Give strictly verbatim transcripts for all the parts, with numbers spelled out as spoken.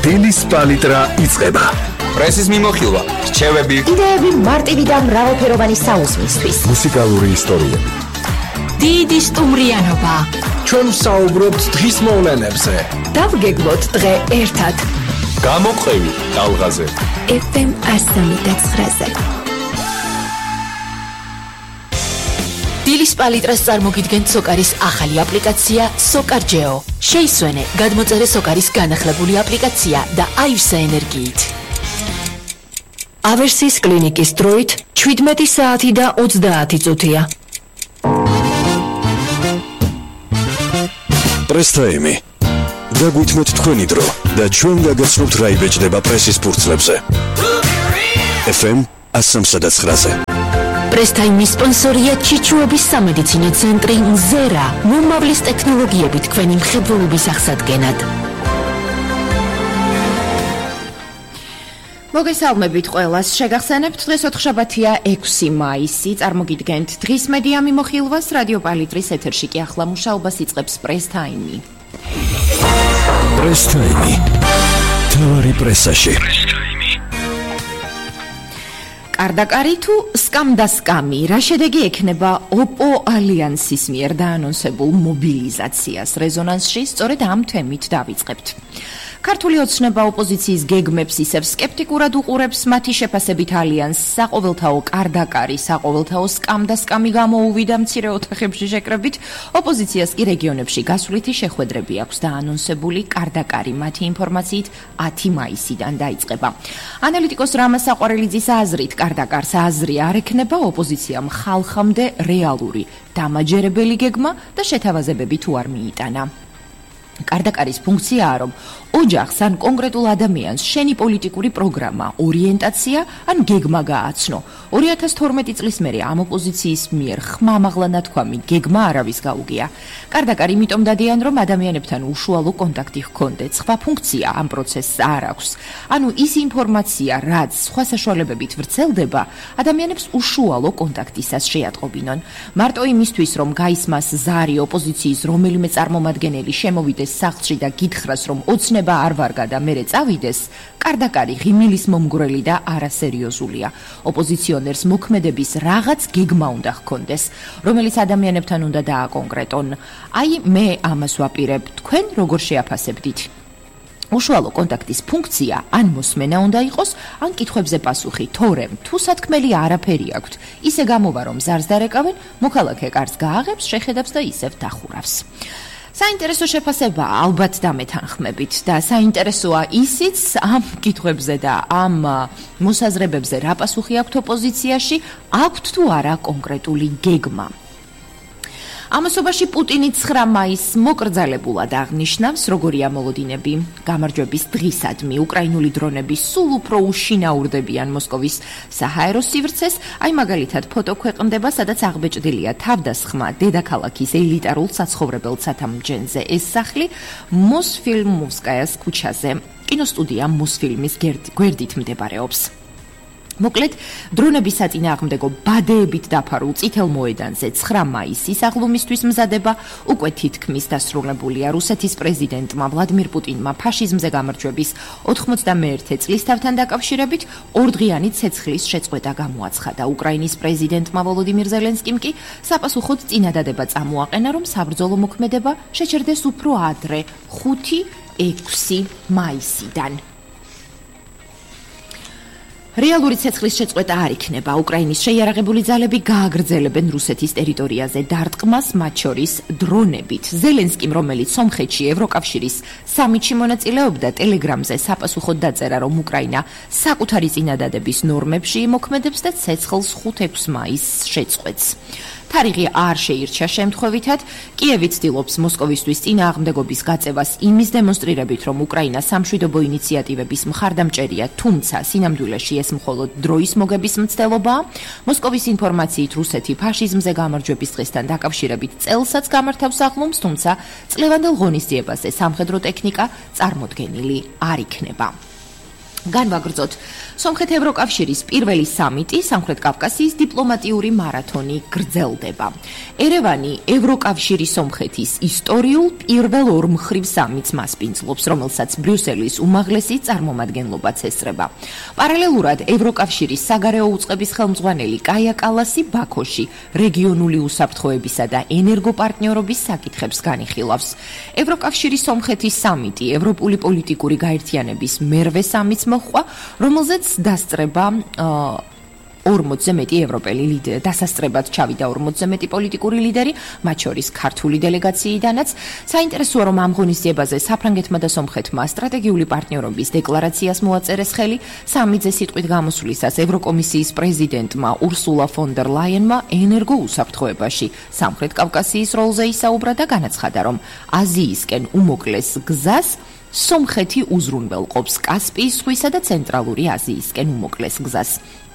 დილის პალიტრა იწყება. პრესის მიმოხილვა, რჩევები, იდეები მარტივი და მრავალფეროვანი საუზმისთვის. მუსიკალური ისტორიები. დიდი სტუმრიანობა. ჩვენ ვსაუბრობთ დღის მოვლენებზე. დავგეგმოთ დღე ერთად. გამოყევი ტალღაზე. ეფ ემ ასამი და ცხრაზე. დილის პალიტრას წარმოგიდგენთ სოკარის ახალი აპლიკაცია SOCARGEO. შეისვენე, გადმოწერე სოკარის განახლებული აპლიკაცია და აივსე ენერგიით. ავერსის კლინიკის დროით შვიდმეტი საათი და ოცდაათი წუთია. პრესტაიმი. დაგვითმოთ თქვენი დრო და ჩვენ გაგაცნობთ რა იბეჭდება პრესის ფურცლებზე. ეფ ემ ასამსა და ცხრაზე. პრესტაიმის სპონსორია ჩიჩუების სამედიცინო ცენტრი მზერა, მომავლის ტექნოლოგიებით თქვენი მხედველობის აღსადგენად. მოგესალმებით ყველას, შეგახსენებთ დღეს ოთხშაბათია ექვსი მაისი, წარმოგიდგენთ დღის მედია მიმოხილვას, რადიო პალიტრის ეთერში კი ახლა მუშაობას იწყებს პრესტაიმი. პრესტაიმი. თავარი პრესაში. კარდაკარი თუ სკამდასკამი, რა შედეგი ექნება ოპო ალიანსის მიერ დაანონსებულ მობილიზაციას? რეზონანსში სწორედ ამ თემით დავიწყებთ. ქართული ოცნება ოპოზიციის გეგმებს ისევ სკეპტიკურად უყურებს, მათი შეფასებით ალიანსს საყოველთაო კარდაკარი, საყოველთაო სკამდასკამი გამოუვიდა მცირე ოთახებში შეკრებით, ოპოზიციას კი რეგიონებში გასვლითი შეხვედრები აქვს დაანონსებული. კარდაკარი მათი ინფორმაციით ათი მაისიდან დაიწყება. ანალიტიკოს რამა საყვარელიძის აზრით, კარდაკარს აზრი არ ექნება, ოპოზიციამ ხალხამდე რეალური დამაჯერებელი გეგმა და შეთავაზებები თუ არ მიიტანა. კარდაკარის ფუნქციაა, რომ ოჯახს ან კონკრეტულ ადამიანს შენი პოლიტიკური პროგრამა, ორიენტაცია ან გეგმა გააცნო. ორი ათას თორმეტი წლის მერე ამ ოპოზიციის მიერ ხმამაღლა ნათქვამი გეგმა არავის გაუგია. კარდაკარი იმიტომ დადიან, რომ ადამიანებთან უშუალო კონტაქტი ჰქონდეთ. სხვა ფუნქცია ამ პროცესს არ აქვს. ანუ ის ინფორმაცია, რაც სხვა საშუალებებით ვრცელდება, ადამიანებს უშუალო კონტაქტისას შეატყობინონ. მარტო იმისთვის, რომ გაისმას ზარი ოპოზიციის რომელიმე წარმომადგენელი შემოვიდეს სახლში და გითხრას, რომ ოცნება არ ვარგა და მერე წავიდეს, კარდაკარი ღიმილის მომგვრელი და არასერიოზულია. ოპოზიციონერს მოქმედების რაღაც გეგმა უნდა ჰქონდეს, რომელიც ადამიანებთან უნდა დააკონკრეტონ. აი, მე ამას ვაპირებ, თქვენ როგორ შეაფასებდით? უშუალო კონტაქტის ფუნქცია ან მოსმენა უნდა იყოს, ან კითხვებზე პასუხი, თორემ თუ სათქმელი არაფერი აქვთ, ისე გამოვა, რომ ზარს დარეკავენ, მოქალაქე კარს გააღებს, შეხედავს და ისევ დახურავს. საინტერესო შეფასება ალბათ დამეთანხმებით და საინტერესოა ისიც ამ კითხვებზე და ამ მოსაზრებებზე რა პასუხი აქვთ ოპოზიციაში, აქვთ თუ არა კონკრეტული გეგმა. ამასობაში პუტინი ცხრა მაისს მოკრძალებულად აღნიშნავს, როგორია მოლოდინები. გამარჯვების დღისადმი უკრაინული დრონები სულ უფრო უშინაურდებიან მოსკოვის საჰაერო სივრცეს, აი მაგალითად ფოტო ქვეყნდება, სადაც აღბეჭდილია თავდასხმა დედაქალაქის ელიტარულ საცხოვრებელ სათამჯენზე. ეს სახლი მოსფილმოვსკაიას ქუჩაზე, კინოსტუდია მოსფილმის გვერდით მდებარეობს. მოკლედ, დრონების საწინააღმდეგო ბადეებით დაფარულ წითელ მოედანზე ცხრა მაისის აღლუმისთვის მზადება უკვე თითქმის დასრულებულია. რუსეთის პრეზიდენტმა ვლადიმირ პუტინმა ფაშიზმზე გამარჯვების ოთხმოცდამეერთე წლისთავთან დაკავშირებით ორდღიანი ცეცხლის შეწყვეტა გამოაცხადა. უკრაინის პრეზიდენტმა ვოლოდიმირ ზელენსკიმ კი საპასუხოდ წინადადება წამოაყენა, რომ საბრძოლო მოქმედება შეჩერდეს უფრო ადრე, ხუთი ექვსი მაისიდან. რეალური ცეცხლის შეწყვეტა არ იქნება. უკრაინის შეიარაღებული ძალები გააგრძელებენ რუსეთის ტერიტორიაზე დარტყმას, მათ შორის დრონებით. ზელენსკიმ, რომელიც სომხეთში ევროკავშირის სამიტში მონაწილეობდა, ტელეგრამზე საპასუხოდ დაწერა, რომ უკრაინა საკუთარი წინადადების ნორმებში იმოქმედებს და ცეცხლს ხუთი ექვსი მაისს შეწყვეტს. თარიღი არ შეირჩა შემთხვევითად, კიევი ცდილობს მოსკოვისთვის წინააღმდეგობის გაწევას იმის დემონსტრირებით, რომ უკრაინა სამშვიდობო ინიციატივების მხარდამჭერია, თუმცა სინამდვილეში ეს მხოლოდ დროის მოგების მცდელობაა. მოსკოვის ინფორმაციით რუსეთი ფაშიზმზე გამარჯვების დღესთან დაკავშირებით წელსაც გამართავს აღლუმს, თუმცა წლევანდელ ღონისძიებაზე სამხედრო ტექნიკა წარმოდგენილი არ იქნება. განვაგრძოთ სომხეთ ევროკავშირის პირველი სამიტი სამხრეთ კავკასიის დიპლომატიური მარათონი გრძელდება. ერევანი ევროკავშირის სომხეთის ისტორიულ პირველ ორმხრივ სამიტს მასპინძლობს, რომელსაც ბრიუსელის უმაღლესი წარმომადგენლობაც ესწრება. პარალელურად ევროკავშირის საგარეო უწყების ხელმძღვანელი კაია კალასი ბაქოში რეგიონული უსაფრთხოებისა და ენერგოპარტნიორობის საკითხებს განიხილავს. ევროკავშირის სომხეთის სამიტი ევროპული პოლიტიკური გაერთიანების მერვე სამიტს მოჰყვა, რომელზეც დასწრება ორმოცზე მეტი ევროპელი ლიდერი, დასასწრებად ჩავიდა ორმოცზე მეტი პოლიტიკური ლიდერი, მათ შორის ქართული დელეგაციიდანაც. საინტერესოა, რომ ამ ღონისძიებაზე საფრანგეთმა და სომხეთმა სტრატეგიული პარტნიორობის დეკლარაციას მოაწერეს ხელი. სამიტზე სიტყვით გამოსვლისას ევროკომისიის პრეზიდენტმა ურსულა ფონ დერ ლაიენმა ენერგოუსაფრთხოებაში სამხრეთ კავკასიის როლზე ისაუბრა და განაცხადა, რომ აზიისკენ უმოკლეს გზას სომხეთი უზრუნველყოფს კასპიის ზღვისა და ცენტრალური აზიისკენ უმოკლეს გზას.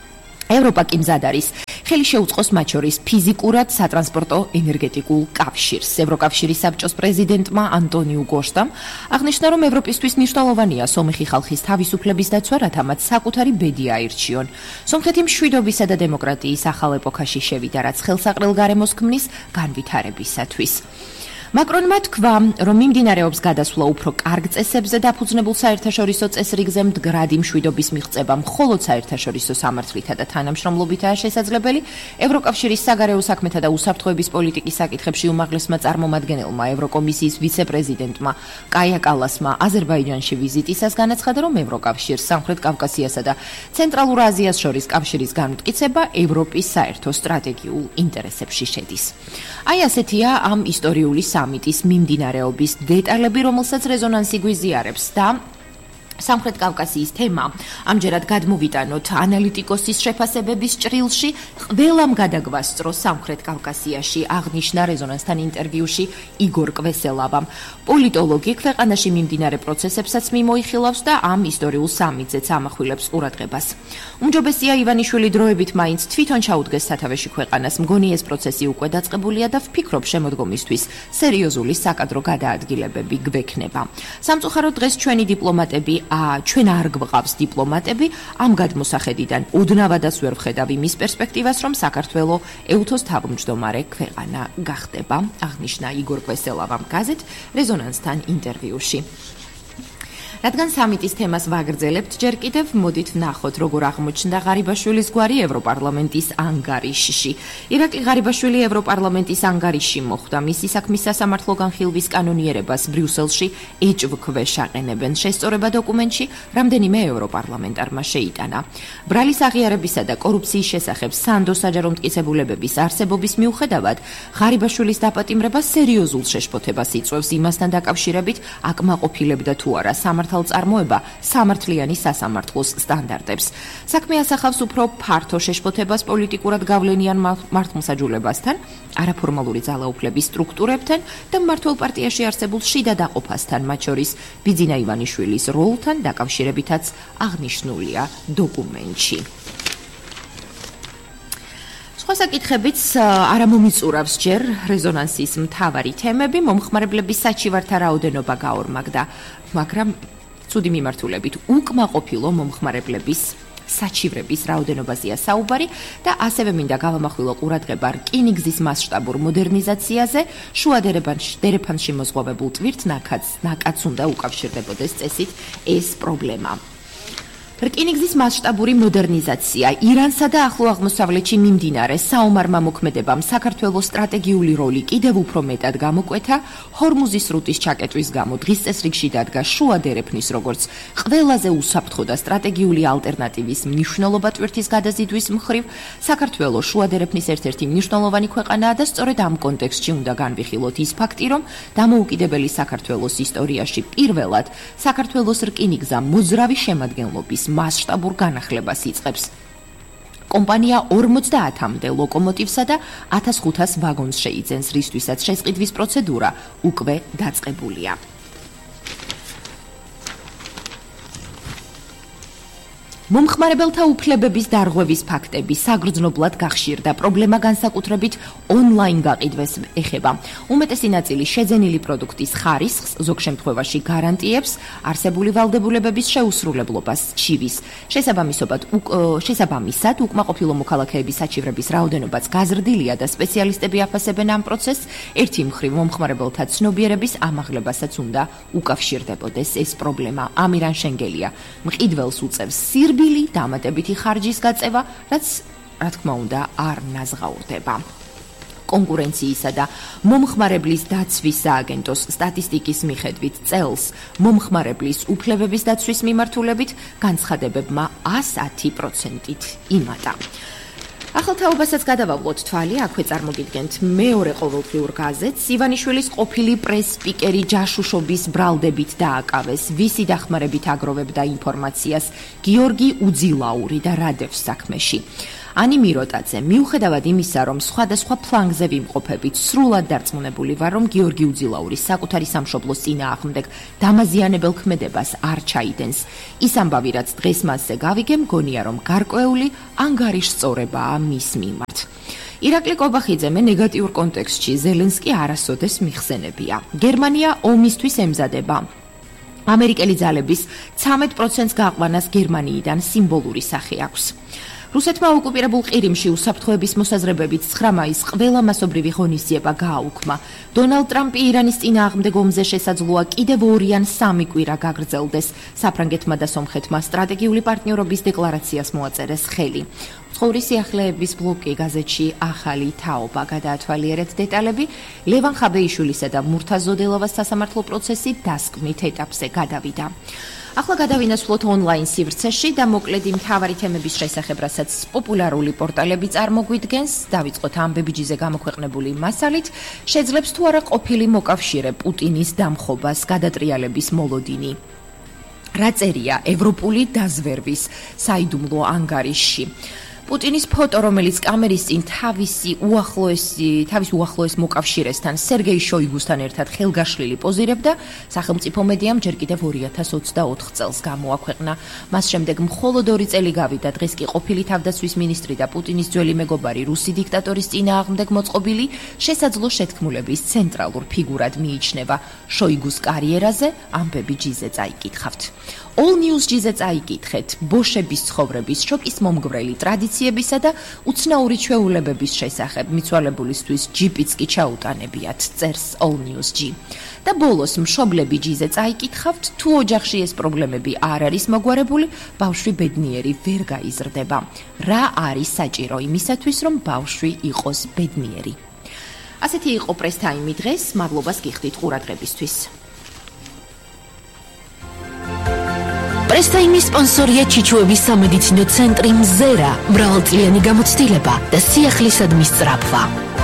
ევროპა კი მზად არის ხელი შეუწყოს მათ შორის ფიზიკურად სატრანსპორტო ენერგეტიკულ კავშირს. ევროკავშირის საბჭოს პრეზიდენტმა ანტონიუ გოშტამ აღნიშნა, რომ ევროპისთვის მნიშვნელოვანია სომეხი ხალხის თავისუფლების დაცვა, რათა მათ საკუთარი ბედი აირჩიონ. სომხეთი მშვიდობისა და დემოკრატიის ახალ ეპოქაში შევიდა, რაც ხელსაყრელ გარემოს ქმნის განვითარებისათვის. მაკრონმა თქვა, რომ მიმდინარეობს გადასვლა უფრო კარგ წესებზე დაფუძნებულ საერთაშორისო წესრიგზე, მდგრადი მშვიდობის მიღწევა მხოლოდ საერთაშორისო სამართლითა და თანამშრომლობითაა შესაძლებელი. ევროკავშირის საგარეო საქმეთა და უსაფრთხოების პოლიტიკის საკითხებში უმაღლესმა წარმომადგენელმა ევროკომისიის ვიცე-პრეზიდენტმა კაია კალასმა აზერბაიჯანში ვიზიტისას განაცხადა, რომ ევროკავშირს სამხრეთ კავკასიასა და ცენტრალურ აზიას შორის კავშირის განმტკიცება ევროპის საერთო სტრატეგიულ ინტერესებში შედის. აი ასეთია ამ ისტორიული სამიტის მიმდინარეობის დეტალები, რომელსაც რეზონანსი გვიზიარებს და სამხრეთ კავკასიის თემა ამჯერად გადმოვიტანოთ ანალიტიკოსის შეფასებების ჭრილში. ყველამ გადაგვასწრო სამხრეთ კავკასიაში, აღნიშნა რეზონანსთან ინტერვიუში იგორ კვესელავამ. პოლიტოლოგი ქვეყანაში მიმდინარე პროცესებსაც მიმოიხილავს და ამ ისტორიულ სამიტზეც ამახვილებს ყურადღებას. უმჯობესია ივანიშვილი დროებით მაინც თვითონ ჩაუდგეს სათავეში ქვეყანას. მგონი ეს პროცესი უკვე დაწყებულია და ვფიქრობ შემოდგომისთვის სერიოზული საკადრო გადაადგილებები გვექნება. სამწუხაროდ დღეს ჩვენი დიპლომატები ა ჩვენ არ გვყავს დიპლომატები, ამ გადმოსახედიდან უდნავადაც ვერ ვხედავ იმის პერსპექტივას, რომ საქართველო ეუთოს თავმჯდომარე ქვეყანა გახდება, აღნიშნა იგორ კვესელავამ გაზეთ რეზონანსთან ინტერვიუში. რადგან სამიტის თემას ვაგრძელებთ ჯერ კიდევ, მოდით ვნახოთ, როგორ აღმოჩნდა ღარიბაშვილის გვარი ევროპარლამენტის ანგარიშში. ირაკლი ღარიბაშვილი ევროპარლამენტის ანგარიშში მოხვდა. მისი საქმის სასამართლო განხილვის კანონიერებას ბრიუსელში ეჭვქვეშ აყენებენ. შესწორება დოკუმენტში რამდენიმე ევროპარლამენტარმა შეიტანა. ბრალის აღიარებისა და კორუფციის შესახებ სანდო საჯარო მტკიცებულებების არსებობის მიუხედავად, ღარიბაშვილის დაპატიმრება სერიოზულ შეშფოთებას იწვევს იმასთან დაკავშირებით, აკმაყოფილებდა თუ არა სამართალ წარმოება სამართლიანი სასამართლოს სტანდარტებს. საქმე ასახავს უფრო ფართო შეშფოთებას პოლიტიკურად გავლენიან მართლმსაჯულებასთან, არაფორმალური ძალაუფლების სტრუქტურებთან და მმართველ პარტიაში არსებულ შიდა დაყოფასთან, მათ შორის ბიძინა ივანიშვილის როლთან დაკავშირებითაც აღნიშნულია დოკუმენტში. სხვა საკითხებიც არ მომიწურავს ჯერ რეზონანსის მთავარი თემები, მომხმარებლების საჩივართა რაოდენობა გაორმაგდა, მაგრამ ცუდი მიმართულებით უკმაყოფილო მომხმარებლების საჩივრების რაოდენობაზეა საუბარი და ასევე მინდა გავამახვილო ყურადღება რკინიგზის მასშტაბურ მოდერნიზაციაზე. შუა დერეფანში მოზღვავებულ ტვირთ ნაკადს უნდა უკავშირდებოდეს წესით ეს პრობლემა. რკინიგზის მასშტაბური მოდერნიზაცია ირანსა და ახლო აღმოსავლეთში მიმდინარე საომარმა მოქმედებამ საქართველოს სტრატეგიული როლი კიდევ უფრო მეტად გამოკვეთა. ჰორმუზის სრუტის ჩაკეტვის გამო დღის წესრიგში დადგა შუა დერეფნის როგორც ყველაზე უსაფრთხო და სტრატეგიული ალტერნატივის მნიშვნელობა ტვირთის გადაზიდვის მხრივ. საქართველოს შუა დერეფნის ერთ-ერთი მნიშვნელოვანი ქვეყანაა და სწორედ ამ კონტექსტში უნდა განვიხილოთ ის ფაქტი, რომ დამოუკიდებელი საქართველოს ისტორიაში პირველად საქართველოს რკინიგზა მოძრავი შემადგენლობის მასშტაბურ განახლებას იწყებს. კომპანია ორმოცდაათამდე ლოკომოტივსა და ათას ხუთას ვაგონს შეიძენს, რისთვისაც შესყიდვის პროცედურა უკვე დაწყებულია. მომხმარებელთა უფლებების დარღვევის ფაქტები საგრძნობლად გახშირდა. პრობლემა განსაკუთრებით ონლაინ გაყიდვას ეხება. უმეტესი ნაწილი შეძენილი პროდუქტის ხარისხს, ზოგ შემთხვევაში გარანტიებს, არსებული ვალდებულებების შეუსრულებლობას ჩივის. შესაბამისობად, შესაბამისად, უკმაყოფილო მოქალაქეების საჩივრების რაოდენობაც გაზრდილია და სპეციალისტები აფასებენ ამ პროცესს. ერთი მხრივ მომხმარებელთა ცნობიერების ამაღლებასაც უნდა უკავშირდებოდეს ეს პრობლემა. ამირან შენგელია მყიდველს უწევს სირბილი დამატებითი ხარჯის გაწევა, რაც რა თქმა უნდა არ ნაზღაურდება. კონკურენციისა და მომხმარებლის დაცვის სააგენტოს სტატისტიკის მიხედვით წელს მომხმარებლის უფლებების დაცვის მიმართულებით განცხადებებმა ათი პროცენტით იმატა. ახალ თაობასაც გადავავლოთ თვალი, აქვე წარმოგიდგენთ მეორე ყოველდღიურ გაზეთს. ივანიშვილის ყოფილი პრეს-სპიკერი ჯაშუშობის ბრალდებით დააკავეს. ვისი დახმარებით აგროვებდა ინფორმაციას გიორგი უძილაური და რადევს საქმეში. ანი მიროტაძე, მიუხედავად იმისა, რომ სხვადასხვა ფლანგზე ვიმყოფებით, სრულად დარწმუნებული ვარ, რომ გიორგი უძილაური საკუთარი სამშობლოს წინააღმდეგ დამაზიანებელ ქმედებას არ ჩაიდენს. ის ამბავი, რაც დღეს მასზე გავიგე, მგონია, რომ გარკვეული ანგარიშსწორებაა მის მიმართ. ირაკლი კობახიძე მე ნეგატიურ კონტექსტში ზელენსკი არასოდეს მიხსენებია. გერმანია ომისთვის ემზადება. ამერიკელი ძალების ცამეტ პროცენტს გაყვანას გერმანიიდან სიმბოლური სახე აქვს. რუსეთმა ოკუპირებულ ყირიმში უსაფრთხოების მოსაზრებებით ცხრა მაისს ყველა მასობრივი ღონისძიება გააუქმა. დონალდ ტრამპი ირანის წინააღმდეგ ომზე შესაძლოა კიდევ ორი ან სამი კვირა გაგრძელდეს. საფრანგეთმა და სომხეთმა სტრატეგიული პარტნიორობის დეკლარაციას მოაწერეს ხელი. უცხოური სიახლეების ბლოკი გაზეთში ახალი თაობა გადაათვალიერეთ დეტალები. ლევან ხაბეიშვილისა და მურთაზოდელავას სასამართლო პროცესი დასკვნით ეტაპზე გადავიდა. ახლა გადავინაცვლოთ ონლაინ სივრცეში და მოკლედ იმ მთავარი თემების შესახებ, რასაც პოპულარული პორტალები წარმოგვიდგენს. დავიწყოთ ამბები ჯიზე გამოქვეყნებული მასალით. შეძლებს თუ არა ყოფილი მოკავშირე პუტინის დამხობას გადატრიალების მოლოდინი. რა წერია ევროპული დაზვერვის საიდუმლო ანგარიშში. პუტინის ფოტო, რომელიც კამერის წინ თავისი უახლოესი, თავის უახლოეს მოკავშირესთან, სერგეი შოიგუსთან ერთად ხელგაშლილი პოზირებდა, სახელმწიფო მედიამ ჯერ კიდევ ორი ათას ოცდაოთხ წელს გამოაქვეყნა. მას შემდეგ მხოლოდ ორი წელი გავიდა, დღეს კი ყოფილი თავდაცვის მინისტრი და პუტინის ძველი მეგობარი რუსი დიქტატორის წინააღმდეგ მოწყობილი შესაძლო შეთქმულების ცენტრალურ ფიგურად მიიჩნევა. შოიგუს კარიერაზე ამბები ჯიზე წაიკითხავთ. All News ჯიზე წაიკითხეთ ბოშების ცხოვრების შოკის მომგვრელი ტრადიციებისა და უცნაური ჩვეულებების შესახებ. მიცვალებულისთვის ჯიპიც კი ჩაუტანებიათ, წერს All News G. და ბოლოს მშობლები ჯიზე წაიკითხავთ, თუ ოჯახში ეს პრობლემები არ არის მოგვარებული, ბავშვი ბედნიერი ვერ გაიზრდება. რა არის საჭირო იმისათვის, რომ ბავშვი იყოს ბედნიერი? ასეთი იყო პრეს ტაიმი დღეს, მადლობას გიხდით ყურადღებისთვის. პრესტაიმის სპონსორია ჩიჩუების სამედიცინო ცენტრი მზერა, მრავალწლიანი გამოცდილება და სიახლისადმი სწრაფვა.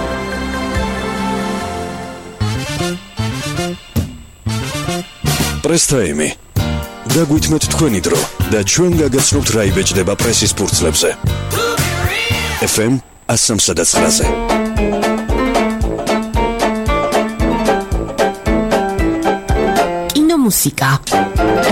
პრესტაიმი. დაგვითმეთ თქვენი დრო და ჩვენ გაგაცნობთ რა იბეჭდება პრესის ფურცლებზე. ეფ ემ one oh three ზე. კინომუსიკა.